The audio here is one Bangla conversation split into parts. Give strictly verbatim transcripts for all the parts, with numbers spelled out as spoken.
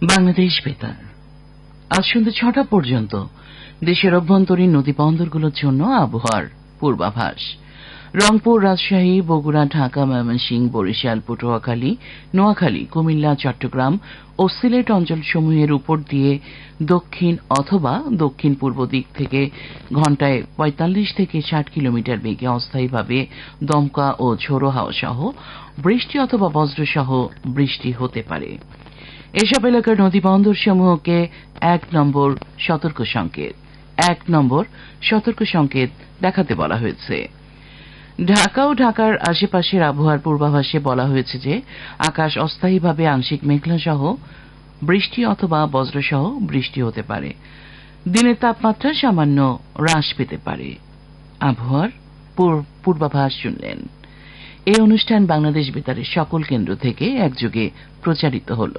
বাংলাদেশ বেতার আজ সন্ধ্যে ছটা পর্যন্ত দেশের অভ্যন্তরীণ নদী বন্দরগুলোর জন্য আবহাওয়ার পূর্বাভাস। রংপুর, রাজশাহী, বগুড়া, ঢাকা, ময়মনসিংহ, বরিশাল, পটুয়াখালী, নোয়াখালী, কুমিল্লা, চট্টগ্রাম ও সিলেট অঞ্চলসমূহের উপর দিয়ে দক্ষিণ অথবা দক্ষিণ পূর্ব দিক থেকে ঘণ্টায় পঁয়তাল্লিশ থেকে ষাট কিলোমিটার বেগে অস্থায়ীভাবে দমকা ও ঝোড়ো হাওয়া সহ বৃষ্টি অথবা বজ্রসহ বৃষ্টি হতে পারে। এসব এলাকার নদীবন্দর সমূহকে এক নম্বর সতর্ক সংকেত এক নম্বর সতর্ক সংকেত দেখাতে বলা হয়েছে। ঢাকা ও ঢাকার আশেপাশের আবহাওয়ার পূর্বাভাসে বলা হয়েছে যে আকাশ অস্থায়ীভাবে আংশিক মেঘলা সহ বৃষ্টি অথবা বজ্রসহ বৃষ্টি হতে পারে। দিনের তাপমাত্রা সামান্য হ্রাস পেতে পারে। আবহাওয়ার পূর্বাভাস শুনলেন। এই অনুষ্ঠান বাংলাদেশ বেতারের সকল কেন্দ্র থেকে একযোগে প্রচারিত হল।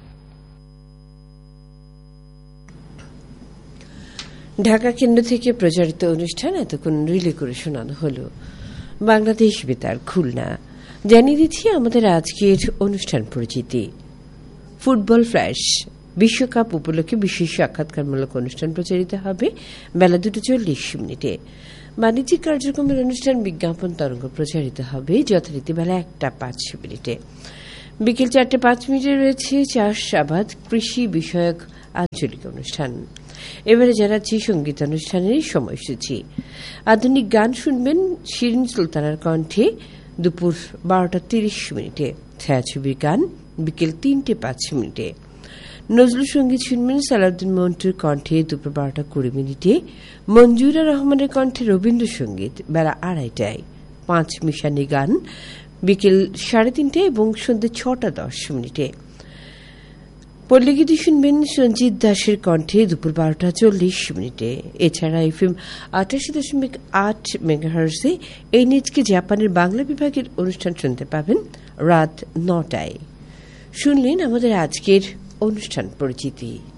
ঢাকা কেন্দ্র থেকে প্রচারিত অনুষ্ঠান এতক্ষণ রিলে করে শোনানো হল। বাংলাদেশ বেতার খুলনা। জানিয়ে দিচ্ছি আমাদের আজকের অনুষ্ঠান পরিচিতি। ফুটবল ফ্ল্যাশ বিশ্বকাপ উপলক্ষে বিশেষ সাক্ষাৎকারমূলক অনুষ্ঠান প্রচারিত হবে বেলা দুটো চল্লিশ মিনিটে। বাণিজ্যিক কার্যক্রমের অনুষ্ঠান বিজ্ঞাপন তরঙ্গ প্রচারিত হবে যথারীতি বেলা একটা পাঁচ মিনিটে। বিকেল চারটে পাঁচ মিনিটে রয়েছে চাষাবাদ কৃষি বিষয়ক আঞ্চলিক অনুষ্ঠান। এবারে জানাচ্ছি সঙ্গীত অনুষ্ঠানের সময়সূচি। আধুনিক গান শুনবেন শিরিন সুলতানার কণ্ঠে দুপুর বারোটা তিরিশ মিনিটে। ছায়াছবির গান বিকেল তিনটে পাঁচ মিনিটে। নজরুল সঙ্গীত শুনবেন সালাউদ্দিন মন্টুর কণ্ঠে দুপুর বারোটা কুড়ি মিনিটে। মঞ্জুরা রহমানের কণ্ঠে রবীন্দ্রসঙ্গীত বেলা আড়াইটায়। পাঁচ মিশানি গান বিকেল সাড়ে তিনটে এবং সন্ধ্যে ছটা দশ মিনিটে। পল্লীগীতি শুনবেন সঞ্জিত দাসের কণ্ঠে দুপুর বারোটা চল্লিশ মিনিটে। এছাড়া এফএম আটাশি দশমিক আট মেগাহার্জে এই নিচকে জাপানের বাংলা বিভাগের অনুষ্ঠান শুনতে পাবেন রাত নটায়। শুনলেন আমাদের আজকের অনুষ্ঠান পরিচিতি।